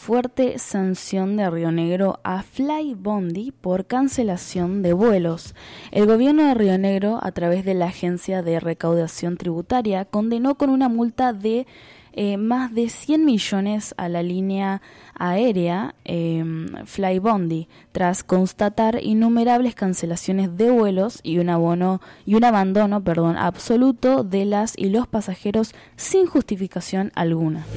fuerte sanción de Río Negro a Flybondi por cancelación de vuelos. El gobierno de Río Negro, a través de la Agencia de Recaudación Tributaria, condenó con una multa de más de 100 millones a la línea aérea Flybondi, tras constatar innumerables cancelaciones de vuelos y un abandono absoluto de las y los pasajeros sin justificación alguna.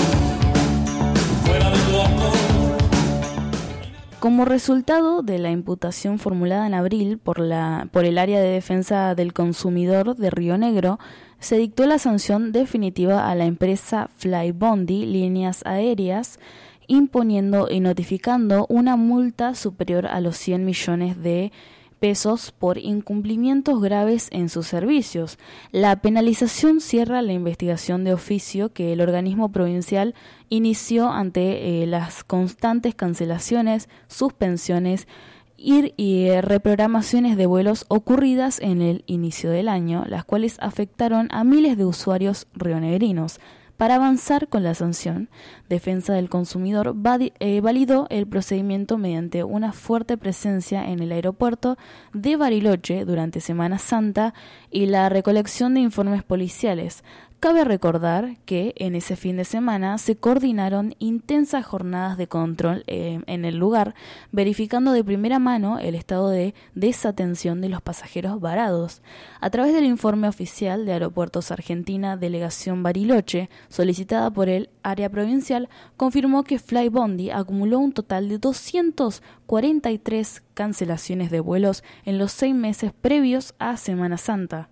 Como resultado de la imputación formulada en abril por el Área de Defensa del Consumidor de Río Negro, se dictó la sanción definitiva a la empresa Flybondi Líneas Aéreas, imponiendo y notificando una multa superior a los 100 millones de pesos por incumplimientos graves en sus servicios. La penalización cierra la investigación de oficio que el organismo provincial inició ante las constantes cancelaciones, suspensiones y reprogramaciones de vuelos ocurridas en el inicio del año, las cuales afectaron a miles de usuarios rionegrinos. Para avanzar con la sanción, Defensa del Consumidor validó el procedimiento mediante una fuerte presencia en el aeropuerto de Bariloche durante Semana Santa y la recolección de informes policiales. Cabe recordar que en ese fin de semana se coordinaron intensas jornadas de control en el lugar, verificando de primera mano el estado de desatención de los pasajeros varados. A través del informe oficial de Aeropuertos Argentina, Delegación Bariloche, solicitada por el área provincial, confirmó que Flybondi acumuló un total de 243 cancelaciones de vuelos en los 6 meses previos a Semana Santa.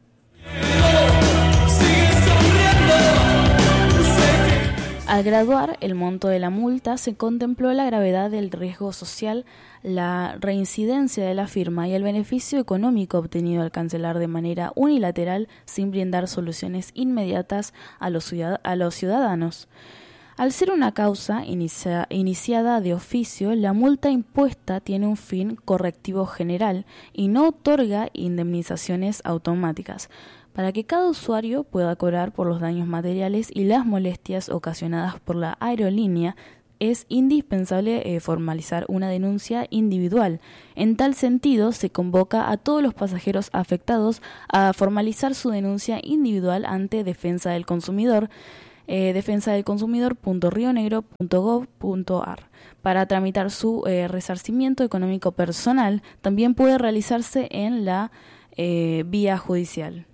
Al graduar el monto de la multa, se contempló la gravedad del riesgo social, la reincidencia de la firma y el beneficio económico obtenido al cancelar de manera unilateral sin brindar soluciones inmediatas a los ciudadanos. Al ser una causa iniciada de oficio, la multa impuesta tiene un fin correctivo general y no otorga indemnizaciones automáticas. Para que cada usuario pueda cobrar por los daños materiales y las molestias ocasionadas por la aerolínea, es indispensable formalizar una denuncia individual. En tal sentido, se convoca a todos los pasajeros afectados a formalizar su denuncia individual ante Defensa del Consumidor, defensadelconsumidor.rionegro.gov.ar. Para tramitar su resarcimiento económico personal, también puede realizarse en la vía judicial.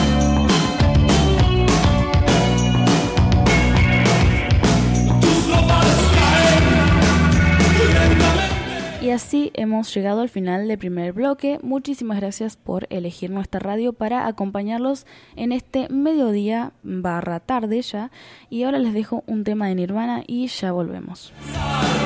Y así hemos llegado al final del primer bloque. Muchísimas gracias por elegir nuestra radio para acompañarlos en este mediodía / tarde ya. Y ahora les dejo un tema de Nirvana y ya volvemos.